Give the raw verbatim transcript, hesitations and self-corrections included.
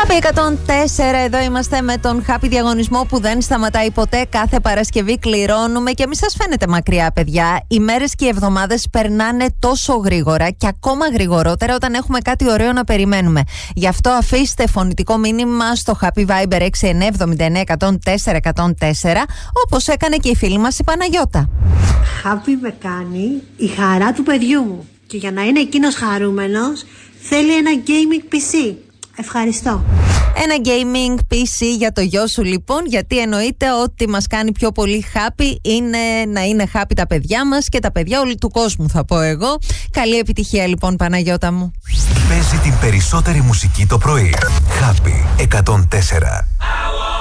Happy εκατόν τέσσερα, εδώ είμαστε με τον Happy διαγωνισμό που δεν σταματάει ποτέ. Κάθε Παρασκευή κληρώνουμε και μη σας φαίνεται μακριά, παιδιά. Οι μέρες και οι εβδομάδες περνάνε τόσο γρήγορα και ακόμα γρηγορότερα όταν έχουμε κάτι ωραίο να περιμένουμε. Γι' αυτό αφήστε φωνητικό μήνυμα στο Happy Viber έξι εννιά εβδομήντα εννιά εκατόν τέσσερα εκατόν τέσσερα, όπως έκανε και η φίλη μας η Παναγιώτα. Happy με κάνει η χαρά του παιδιού μου. Και για να είναι εκείνος χαρούμενος, θέλει ένα gaming πι σι. Ευχαριστώ. Ένα gaming πι σι για το γιο σου, λοιπόν, γιατί εννοείται ότι μας κάνει πιο πολύ happy είναι να είναι happy τα παιδιά μας και τα παιδιά όλου του κόσμου, θα πω εγώ. Καλή επιτυχία, λοιπόν, Παναγιώτα μου. Παίζει την περισσότερη μουσική το πρωί. Happy εκατόν τέσσερα.